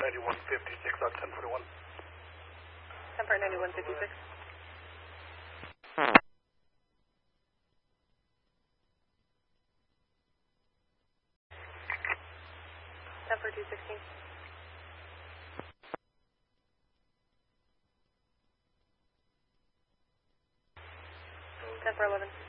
9156 on 1041. 10 for 9156. 10 for 216. 10 for 11.